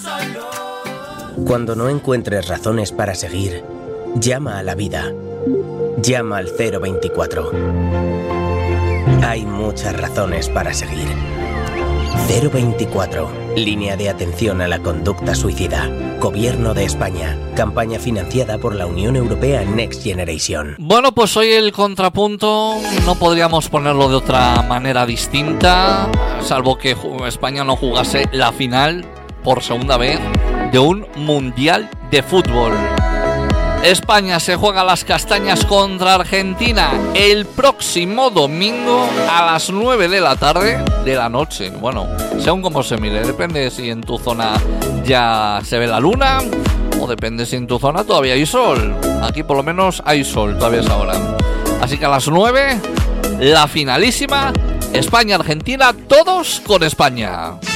Cuando no encuentres razones para seguir, llama a la vida. Llama al 024. Hay muchas razones para seguir. 024. Línea de atención a la conducta suicida. Gobierno de España. Campaña financiada por la Unión Europea Next Generation. Bueno, pues hoy el contrapunto no podríamos ponerlo de otra manera distinta, salvo que España no jugase la final por segunda vez de un Mundial de Fútbol. España se juega las castañas contra Argentina el próximo domingo a las 9 de la tarde de la noche. Bueno, según como se mire, depende si en tu zona ya se ve la luna o depende si en tu zona todavía hay sol. Aquí por lo menos hay sol, todavía es ahora. Así que a las 9, la finalísima, España-Argentina, todos con España.